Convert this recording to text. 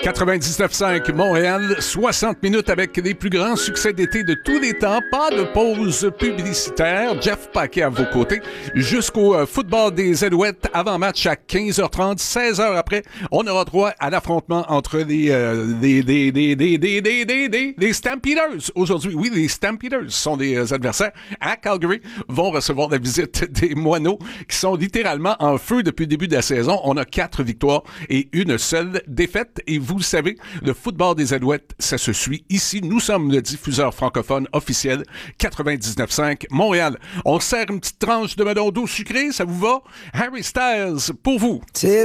99.5 Montréal, 60 minutes avec les plus grands succès d'été de tous les temps. Pas de pause publicitaire. Jeff Paquet à vos côtés. Jusqu'au football des Alouettes, avant-match à 15h30. 16h après, on aura droit à l'affrontement entre les Stampeders. Aujourd'hui, oui, les Stampeders sont des adversaires à Calgary. Vont recevoir la visite des Moineaux qui sont littéralement en feu depuis le début de la saison. On a 4 victoires et une seule défaite. Et vous le savez, le football des Alouettes, ça se suit ici. Nous sommes le diffuseur francophone officiel 99.5 Montréal. On sert une petite tranche de melon d'eau sucrée, ça vous va? Harry Styles, pour vous.